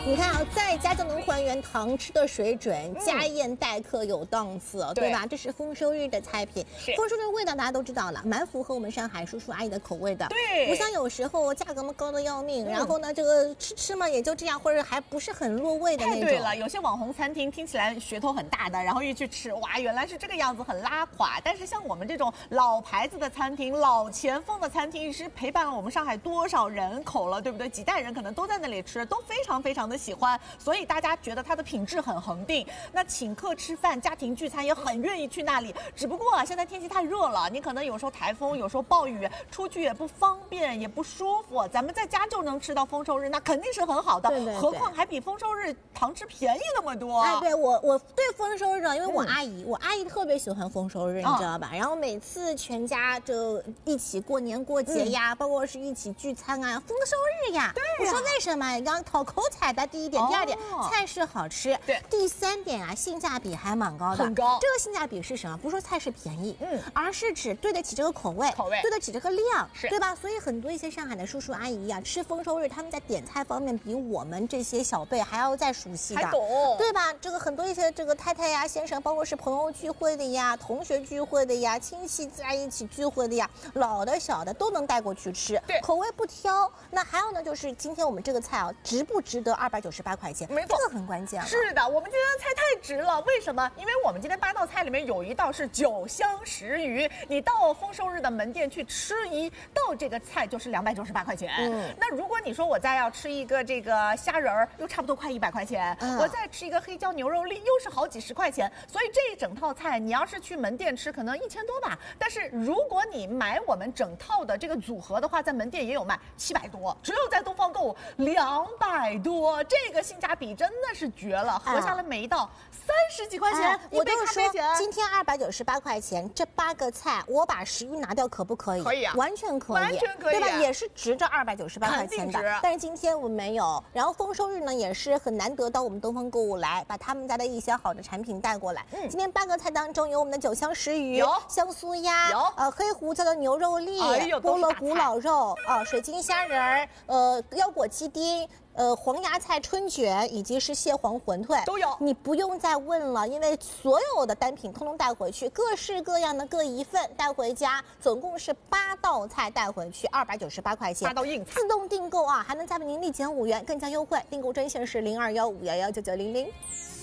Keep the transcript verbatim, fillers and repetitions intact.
你看啊，在家就能还原糖吃的水准， 嗯、 家宴待客有档次，对, 对吧？这是丰收日的菜品。丰收日的味道大家都知道了，蛮符合我们上海叔叔阿姨的口味的。 对， 不像有时候价格嘛高的要命，嗯、然后呢，这个吃吃嘛也就这样，或者还不是很落味的那种。 太对了，有些网红餐厅听起来噱头很大的，然后一去吃，哇，原来是这个样子，很拉垮。但是像我们这种老牌子的餐厅、老前锋的餐厅，是陪伴了我们上海多少人口了，对不对？几代人可能都在那里吃，都非常非常的喜欢，所以大家觉得它的品质很恒定。那请客吃饭、家庭聚餐也很愿意去那里。只不过啊，现在天气太热了，你可能有时候台风，有时候暴雨，出去也不方便，也不舒服。咱们在家就能吃到丰收日，那肯定是很好的。 对对对， 何况还比丰收日糖吃便宜那么多。 哎，对我我对丰收日，因为我阿姨，嗯、我阿姨特别喜欢丰收日，你知道吧？哦、然后每次全家就一起过年过节呀，嗯、包括是一起聚餐啊，丰收日呀。对呀。我说为什么？刚刚讨口彩的第一点，哦、第二点菜式好吃，对，第三点啊性价比还蛮高的， 很高。 这个性价比是什么？不是说菜式便宜，嗯，而是指对得起这个口味， 口味对得起这个量， 是对吧？所以很多一些上海的叔叔阿姨呀，吃丰收日他们在点菜方面比我们这些小辈还要再熟悉的， 还懂， 对吧？这个很多一些这个太太呀、先生，包括是朋友聚会的呀、同学聚会的呀、亲戚在一起聚会的呀，老的小的都能带过去吃， 对， 口味不挑。那还有呢，就是今天我们这个菜啊，值不值得二百九十八块钱？ 没错， 这个很关键了。 是的，我们今天的菜太值了。为什么？因为我们今天八道菜里面有一道是酒香食鱼，你到丰收日的门店去吃一道这个菜就是两百九十八块钱。嗯，那如果你说我再要吃一个这个虾仁儿，又差不多快一百块钱，嗯、我再吃一个黑椒牛肉粒，又是好几十块钱。所以这一整套菜，你要是去门店吃，可能一千多吧。但是如果你买我们整套的这个组合的话，在门店也有卖七百多，只有在东方购物两百多，这个性价比真的是绝了，合下来每一道三十几块钱， 哎、我都说今天二百九十八块钱，这八个菜我把食鱼拿掉可不可以？ 可以啊， 完全可以， 完全可以， 对吧？也是值这二百九十八块钱的。但是今天我们没有，然后丰收日呢也是很难得到我们东方购物来，把他们家的一些好的产品带过来。嗯，今天八个菜当中有我们的酒香食鱼，有香酥鸭，有呃黑胡椒的牛肉粒， 哎呦， 菠萝古老肉啊、呃，水晶虾仁儿，呃腰果鸡丁。呃，黄芽菜春卷以及是蟹黄馄饨都有， 你不用再问了，因为所有的单品通通带回去，各式各样的各一份带回家，总共是八道菜带回去，二百九十八块钱， 八道硬菜， 自动订购啊，还能再为您立减五元，更加优惠。订购专线是零二幺五幺幺九九零零。